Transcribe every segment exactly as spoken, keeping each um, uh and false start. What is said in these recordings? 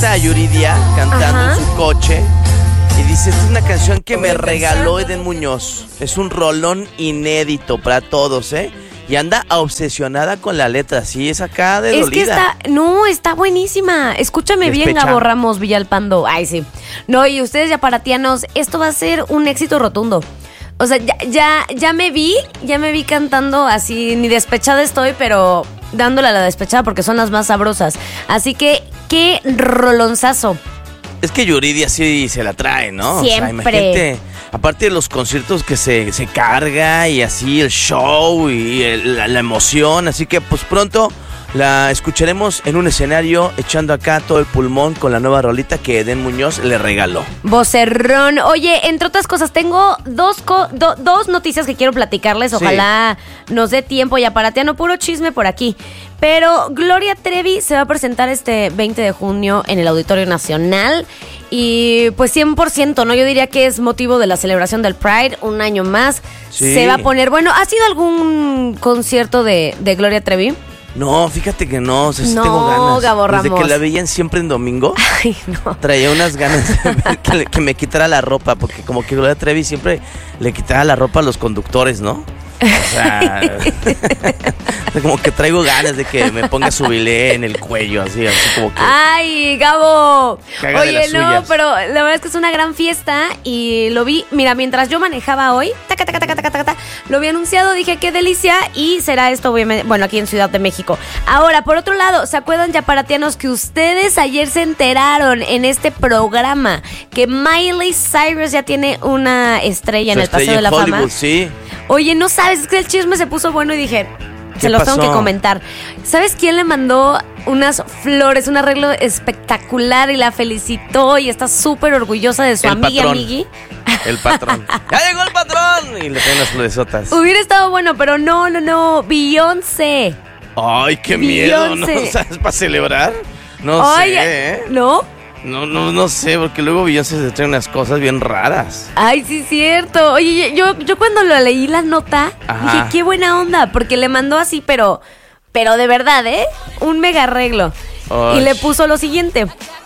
conecta a Yuridia cantando Ajá. en su coche y dice, esta es una canción que me regaló Eden Muñoz. Es un rolón inédito para todos, ¿eh? Y anda obsesionada con la letra, sí, es acá de es dolida. Es que está, no, está buenísima. Escúchame Despecha. bien, Gabo Ramos Villalpando. Ay, sí. No, y ustedes yaparatianos, esto va a ser un éxito rotundo. O sea, ya, ya, ya me vi, ya me vi cantando así, ni despechada estoy, pero dándole a la despechada porque son las más sabrosas. Así que, qué rolonzazo. Es que Yuridia sí se la trae, ¿no? Siempre. O sea, imagínate, aparte de los conciertos que se, se carga y así el show y el, la, la emoción, así que pues pronto la escucharemos en un escenario echando acá todo el pulmón con la nueva rolita que Eden Muñoz le regaló. Vocerrón. Oye, entre otras cosas, tengo dos, co- do- dos noticias que quiero platicarles. Ojalá sí. nos dé tiempo y aparateano, puro chisme por aquí. Pero Gloria Trevi se va a presentar este veinte de junio en el Auditorio Nacional. Y pues cien por ciento, ¿no? Yo diría que es motivo de la celebración del Pride, un año más. Sí. Se va a poner, bueno, ¿ha sido algún concierto de, de Gloria Trevi? No, fíjate que no, o sea, sí no, tengo ganas. Gabo Ramos. Desde que la veían siempre en domingo, Ay, no. traía unas ganas de ver que, le, que me quitara la ropa, porque como que Gloria Trevi siempre le quitaba la ropa a los conductores, ¿no? O sea, como que traigo ganas de que me ponga su bilé en el cuello, así, así como que... ¡Ay, Gabo! Oye, no, suyas. pero la verdad es que es una gran fiesta y lo vi, mira, mientras yo manejaba hoy, taca, taca, taca, taca, taca, taca, lo vi anunciado, dije, qué delicia, y será esto, obviamente, bueno, aquí en Ciudad de México. Ahora, por otro lado, ¿se acuerdan, yaparatianos, que ustedes ayer se enteraron en este programa que Miley Cyrus ya tiene una estrella Su en el Paseo estrella de la Hollywood, Fama? Sí. Oye, no sabes, es que el chisme se puso bueno y dije, se los pasó? tengo que comentar. ¿Sabes quién le mandó unas flores, un arreglo espectacular y la felicitó y está súper orgullosa de su el amiga patrón. amigui? El patrón. ¡Ya llegó el patrón! Y le ponen las floresotas. Hubiera estado bueno, pero no, no, no. Beyoncé. ¡Ay, qué miedo! ¿No sabes para celebrar? No Oye, sé, ¿eh? ¿no? No, no, no sé, porque luego Beyoncé se trae unas cosas bien raras. Ay, sí, es cierto. Oye, yo, yo cuando lo leí la nota, Ajá. dije, qué buena onda, porque le mandó así, pero, pero de verdad, ¿eh? Un mega arreglo. Ay. Y le puso lo siguiente.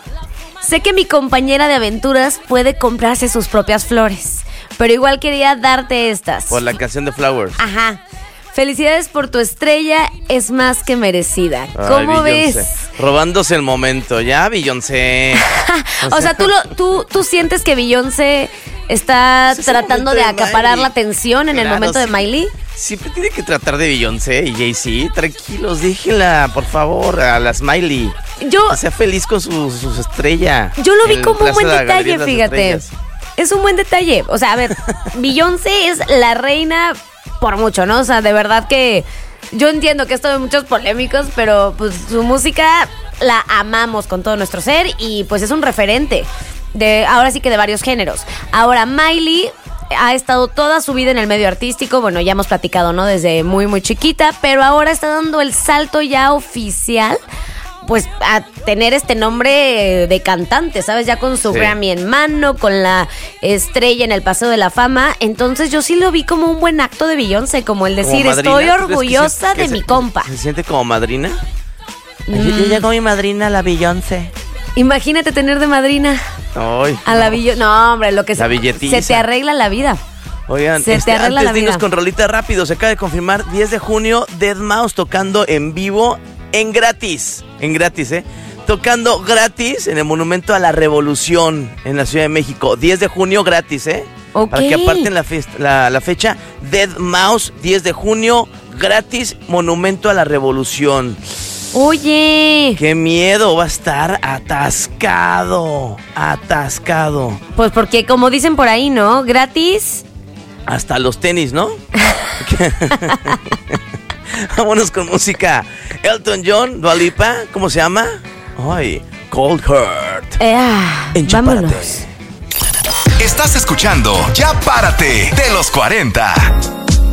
Sé que mi compañera de aventuras puede comprarse sus propias flores, pero igual quería darte estas. Por la canción de Flowers. Ajá. Felicidades por tu estrella, es más que merecida. ¿Cómo Ay, ves? Robándose el momento, ya, Beyoncé. O sea, ¿tú, lo, tú, tú sientes que Beyoncé está es tratando de, de acaparar Miley. la atención en claro, el momento sí, de Miley? Siempre tiene que tratar de Beyoncé y Jay-Z. Tranquilos, déjenla, por favor, a las Miley. Yo, que sea feliz con su, su estrella. Yo lo vi como un buen detalle, fíjate. Estrellas. Es un buen detalle. O sea, a ver, Beyoncé es la reina por mucho, ¿no? O sea, de verdad que yo entiendo que esto de muchos polémicos, pero pues su música la amamos con todo nuestro ser y pues es un referente de, ahora sí que de varios géneros. Ahora, Miley ha estado toda su vida en el medio artístico, bueno, ya hemos platicado, ¿no? Desde muy, muy chiquita, pero ahora está dando el salto ya oficial, pues a tener este nombre de cantante, ¿sabes? Ya con su sí. Grammy en mano, con la estrella en el Paseo de la Fama. Entonces yo sí lo vi como un buen acto de Beyoncé, como el decir, como estoy orgullosa que se, que de se, mi compa. ¿Se siente como madrina? Mm. Yo llegó mi madrina, la Beyoncé. Imagínate tener de madrina Ay, a la Beyoncé. No, hombre, lo que la se, se te arregla la vida. Oigan, se este, te arregla antes la dinos vida. Con rolita rápido, se acaba de confirmar diez de junio, deadmau5 tocando en vivo, en gratis, en gratis, ¿eh? Tocando gratis en el Monumento a la Revolución en la Ciudad de México. diez de junio gratis, ¿eh? Okay. Para que aparten la, fe- la, la fecha. deadmau5, diez de junio, gratis, Monumento a la Revolución. Oye. Qué miedo, va a estar atascado, atascado. Pues porque como dicen por ahí, ¿no? Gratis. Hasta los tenis, ¿no? Vámonos con música. Elton John, Dua Lipa, ¿cómo se llama? Ay, Cold Heart. Eh, Enchapárate. Vámonos. Estás escuchando Ya Párate de los cuarenta.